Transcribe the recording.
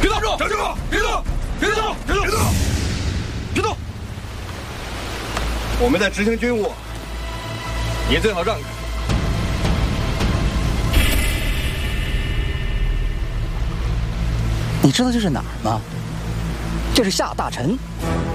别动！张师傅，别动！别动！别动！别动！别动！我们在执行军务，你最好让开。 你知道这是哪儿吗？这是夏大臣。